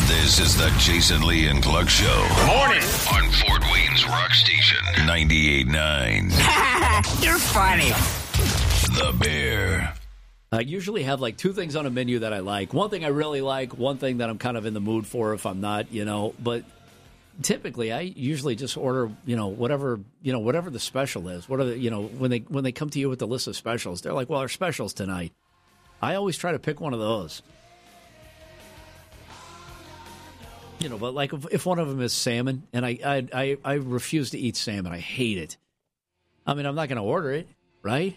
This is the Jason Lee and Clark Show. Morning. On Fort Wayne's Rock Station, 98.9. You're funny. The Bear. I usually have like two things on a menu that I like. One thing I really like, one thing that I'm kind of in the mood for if I'm not, but typically I usually just order, whatever the special is. What are the, when they come to you with the list of specials, they're like, well, our specials tonight. I always try to pick one of those. But like if one of them is salmon, and I refuse to eat salmon. I hate it. I mean, I'm not going to order it, right?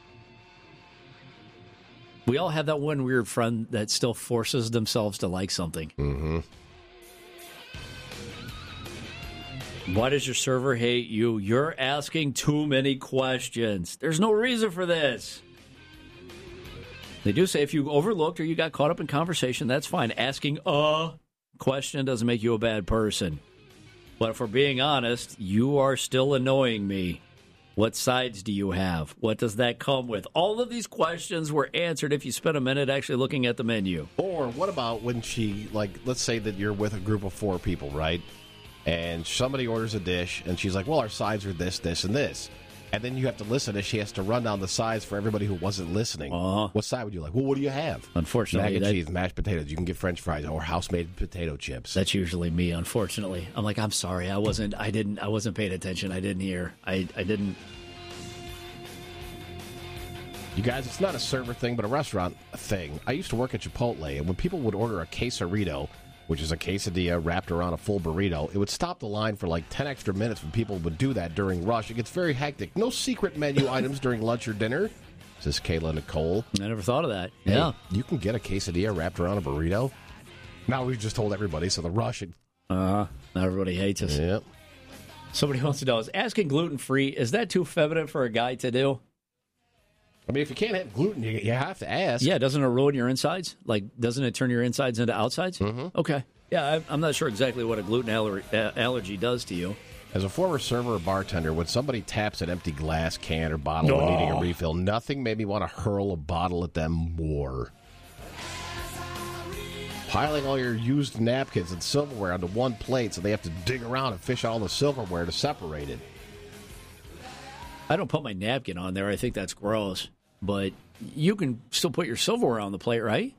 We all have that one weird friend that still forces themselves to like something. Mm-hmm. Why does your server hate you? You're asking too many questions. There's no reason for this. They do say if you overlooked or you got caught up in conversation, that's fine. Asking a question doesn't make you a bad person. But if we're being honest, you are still annoying me. What sides do you have? What does that come with? All of these questions were answered if you spent a minute actually looking at the menu. Or what about when she, let's say that you're with a group of 4 people, right? And somebody orders a dish, and she's like, well, our sides are this, this, and this. And then you have to listen as she has to run down the sides for everybody who wasn't listening. What side would you like? Well, what do you have? Unfortunately, mac and cheese, mashed potatoes. You can get French fries or house-made potato chips. That's usually me, unfortunately. I'm like, I'm sorry, I wasn't paying attention. I didn't hear. I didn't. You guys, it's not a server thing, but a restaurant thing. I used to work at Chipotle, and when people would order a quesarito, which is a quesadilla wrapped around a full burrito, it would stop the line for like 10 extra minutes when people would do that during rush. It gets very hectic. No secret menu items during lunch or dinner, says Kayla Nicole. I never thought of that. Hey, yeah. You can get a quesadilla wrapped around a burrito? Now we've just told everybody, so the rush. Now everybody hates us. Yep. Somebody wants to know, is asking gluten-free, is that too feminine for a guy to do? I mean, if you can't have gluten, you have to ask. Yeah, doesn't it ruin your insides? Doesn't it turn your insides into outsides? Mm-hmm. Okay. Yeah, I'm not sure exactly what a gluten allergy does to you. As a former server or bartender, when somebody taps an empty glass, can, or bottle when needing a refill, nothing made me want to hurl a bottle at them more. Piling all your used napkins and silverware onto one plate so they have to dig around and fish all the silverware to separate it. I don't put my napkin on there. I think that's gross. But you can still put your silverware on the plate, right?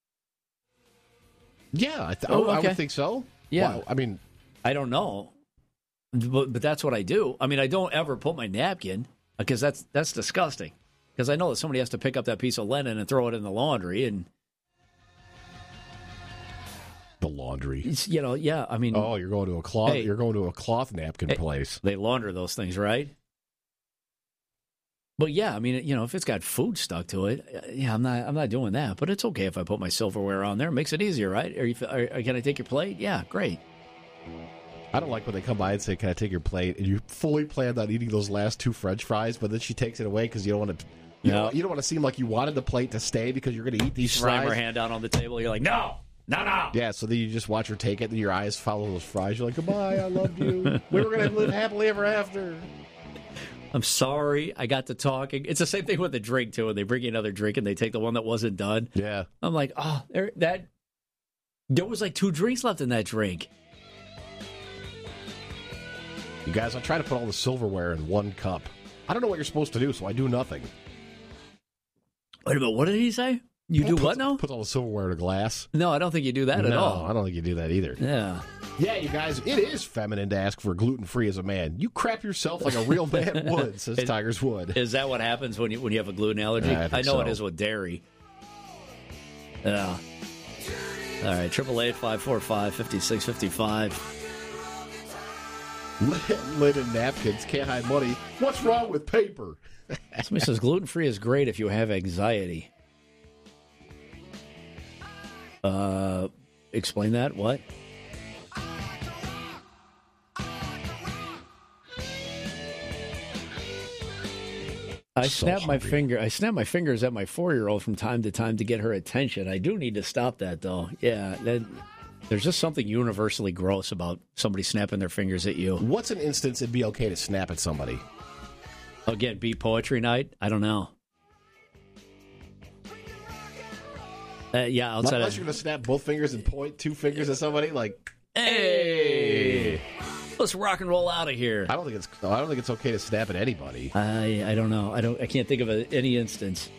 Yeah, I okay. would think so. Yeah. Wow. I mean, I don't know. But that's what I do. I mean, I don't ever put my napkin because that's disgusting. Because I know that somebody has to pick up that piece of linen and throw it in the laundry. And the laundry. Yeah, I mean. Oh, you're going to a cloth. Hey, you're going to a cloth napkin place. They launder those things, right? But yeah, I mean, if it's got food stuck to it, yeah, I'm not doing that. But it's okay if I put my silverware on there. It makes it easier, right? Can I take your plate? Yeah, great. I don't like when they come by and say, "Can I take your plate?" And you fully planned on eating those last 2 French fries, but then she takes it away because you don't want to. You don't want to seem like you wanted the plate to stay because you're going to eat these fries. Slam her hand down on the table. You're like, no. Yeah, so then you just watch her take it, and your eyes follow those fries. You're like, goodbye, I love you. We were going to live happily ever after. I'm sorry, I got to talking. It's the same thing with the drink, too. When they bring you another drink and they take the one that wasn't done. Yeah. I'm like, there was like 2 drinks left in that drink. You guys, I try to put all the silverware in one cup. I don't know what you're supposed to do, so I do nothing. Wait a minute, what did he say? You do what now? Put all the silverware in a glass. No, I don't think you do that at all. No, I don't think you do that either. Yeah. Yeah, you guys, it is feminine to ask for gluten-free as a man. You crap yourself like a real man would, says Tigers Wood. Is that what happens when you have a gluten allergy? Yeah, I know so. It is with dairy. Yeah. All right, 888-545-5655. Linen napkins, can't hide money. What's wrong with paper? Somebody says gluten-free is great if you have anxiety. Explain that. What? I snap my fingers at my 4-year-old from time to time to get her attention. I do need to stop that, though. Yeah, there's just something universally gross about somebody snapping their fingers at you. What's an instance it'd be okay to snap at somebody? Again, beat poetry night? I don't know. Yeah, outside Unless you're going to snap both fingers and point two fingers at somebody, like, hey, let's rock and roll out of here. I don't think it's okay to snap at anybody. I don't know. I can't think of any instance.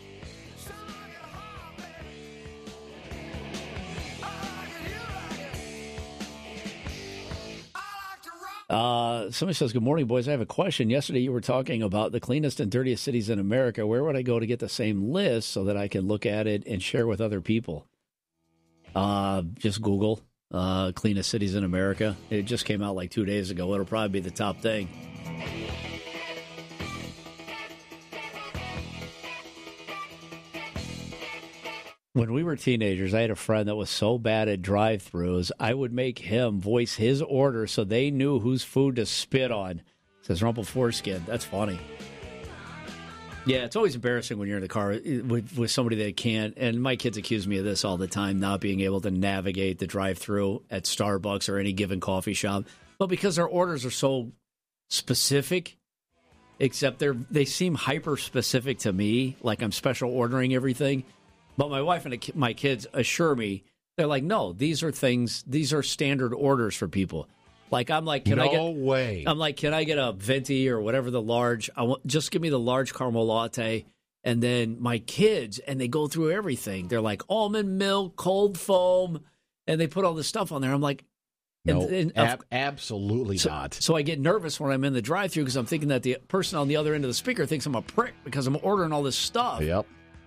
Somebody says, good morning, boys. I have a question. Yesterday you were talking about the cleanest and dirtiest cities in America. Where would I go to get the same list so that I can look at it and share with other people? Just Google cleanest cities in America. It just came out like 2 days ago. It'll probably be the top thing. When we were teenagers, I had a friend that was so bad at drive-thrus, I would make him voice his order so they knew whose food to spit on. Says Rumple Foreskin. That's funny. Yeah, it's always embarrassing when you're in the car with somebody that can't. And my kids accuse me of this all the time, not being able to navigate the drive-thru at Starbucks or any given coffee shop. But because their orders are so specific, except they seem hyper-specific to me, like I'm special ordering everything. But my wife and my kids assure me, they're like, no, these are standard orders for people. Like, I'm like, can I get a venti or whatever the large? Just give me the large caramel latte. And then my kids, and they go through everything. They're like almond milk, cold foam, and they put all this stuff on there. I'm like, absolutely not. So I get nervous when I'm in the drive-thru because I'm thinking that the person on the other end of the speaker thinks I'm a prick because I'm ordering all this stuff. Yep.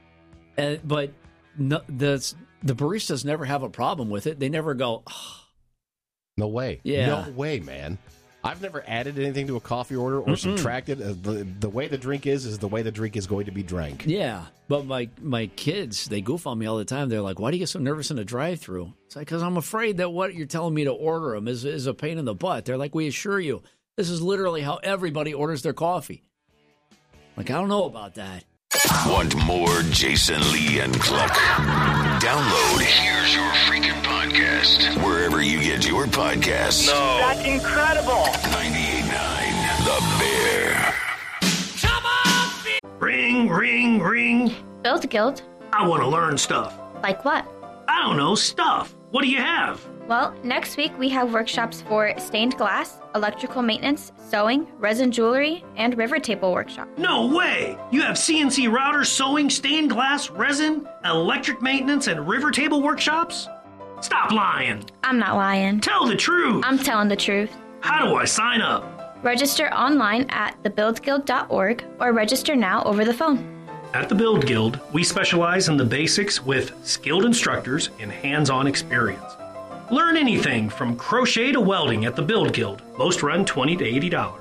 But no, the baristas never have a problem with it. They never go, oh. No way. Yeah. No way, man. I've never added anything to a coffee order or subtracted. The way the drink is the way the drink is going to be drank. Yeah. But my kids, they goof on me all the time. They're like, why do you get so nervous in a drive-thru? It's like, because I'm afraid that what you're telling me to order them is a pain in the butt. They're like, we assure you, this is literally how everybody orders their coffee. Like, I don't know about that. Want more Jason Lee and Cluck? Download Here's Your Freaking Podcast wherever you get your podcasts. No. That's incredible. 98.9 The Bear. Come on! Ring, ring, ring. Build Guild. I want to learn stuff. Like what? I don't know, stuff. What do you have? Well, next week we have workshops for stained glass, electrical maintenance, sewing, resin jewelry, and river table workshop. No way! You have CNC routers, sewing, stained glass, resin, electric maintenance, and river table workshops? Stop lying! I'm not lying. Tell the truth! I'm telling the truth. How do I sign up? Register online at thebuildguild.org or register now over the phone. At the Build Guild, we specialize in the basics with skilled instructors and hands-on experience. Learn anything from crochet to welding at the Build Guild. Most run $20 to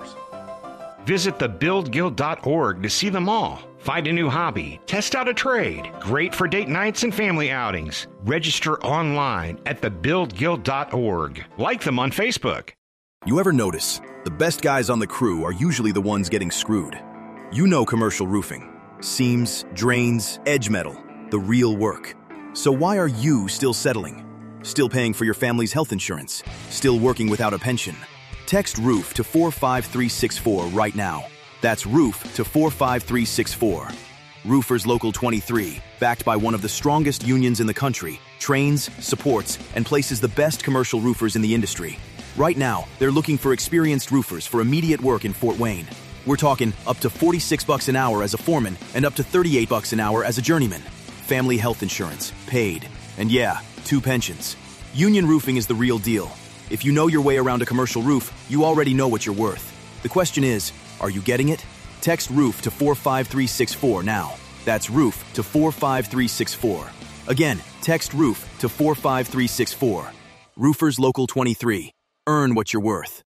$80. Visit thebuildguild.org to see them all. Find a new hobby, test out a trade. Great for date nights and family outings. Register online at thebuildguild.org. Like them on Facebook. You ever notice the best guys on the crew are usually the ones getting screwed? You know commercial roofing. Seams, drains, edge metal. The real work. So why are you still settling? Still paying for your family's health insurance? Still working without a pension? Text ROOF to 45364 right now. That's ROOF to 45364. Roofers Local 23, backed by one of the strongest unions in the country, trains, supports, and places the best commercial roofers in the industry. Right now, they're looking for experienced roofers for immediate work in Fort Wayne. We're talking up to $46 an hour as a foreman and up to $38 an hour as a journeyman. Family health insurance, paid. And yeah, 2 pensions. Union Roofing is the real deal. If you know your way around a commercial roof, you already know what you're worth. The question is, are you getting it? Text ROOF to 45364 now. That's ROOF to 45364. Again, text ROOF to 45364. Roofers Local 23. Earn what you're worth.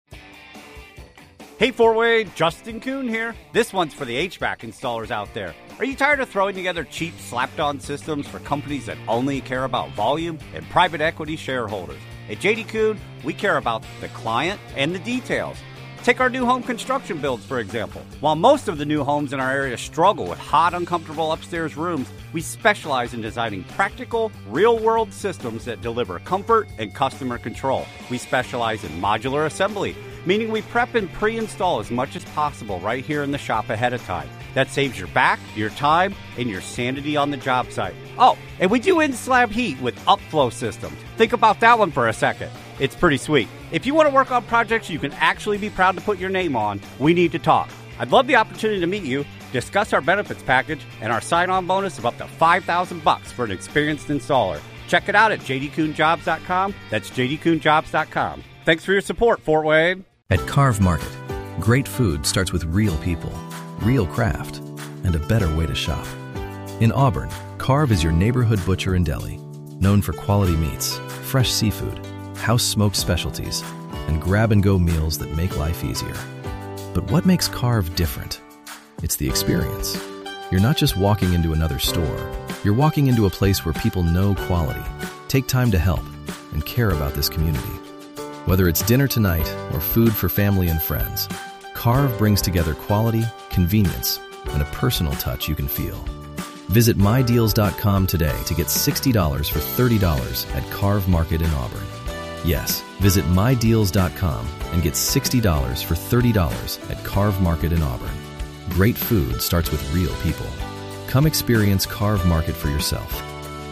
Hey, Fort Wayne, Justin Kuhn here. This one's for the HVAC installers out there. Are you tired of throwing together cheap, slapped-on systems for companies that only care about volume and private equity shareholders? At JD Kuhn, we care about the client and the details. Take our new home construction builds, for example. While most of the new homes in our area struggle with hot, uncomfortable upstairs rooms, we specialize in designing practical, real-world systems that deliver comfort and customer control. We specialize in modular assembly, meaning we prep and pre-install as much as possible right here in the shop ahead of time. that saves your back, your time, and your sanity on the job site. Oh, and we do in-slab heat with upflow systems. Think about that one for a second. It's pretty sweet. If you want to work on projects you can actually be proud to put your name on, we need to talk. I'd love the opportunity to meet you, discuss our benefits package, and our sign-on bonus of up to $5,000 for an experienced installer. Check it out at jdkuhnjobs.com. That's jdkuhnjobs.com. Thanks for your support, Fort Wayne. At Carve Market, great food starts with real people, real craft, and a better way to shop. In Auburn, Carve is your neighborhood butcher and deli, known for quality meats, fresh seafood, house-smoked specialties, and grab-and-go meals that make life easier. But what makes Carve different? It's the experience. You're not just walking into another store. You're walking into a place where people know quality, take time to help, and care about this community. Whether it's dinner tonight or food for family and friends, Carve brings together quality, convenience, and a personal touch you can feel. Visit MyDeals.com today to get $60 for $30 at Carve Market in Auburn. Yes, visit MyDeals.com and get $60 for $30 at Carve Market in Auburn. Great food starts with real people. Come experience Carve Market for yourself.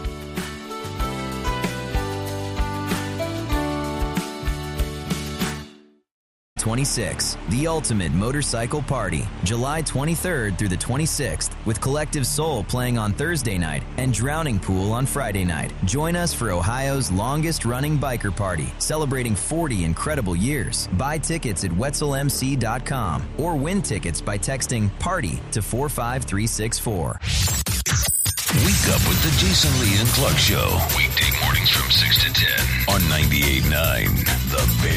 26, the ultimate motorcycle party, July 23rd through the 26th, with Collective Soul playing on Thursday night and Drowning Pool on Friday night. Join us for Ohio's longest-running biker party, celebrating 40 incredible years. Buy tickets at wetzelmc.com or win tickets by texting PARTY to 45364. Wake up with the Jason Lee and Clark Show. Weekday mornings from 6 to 10 on 98.9 The Bear.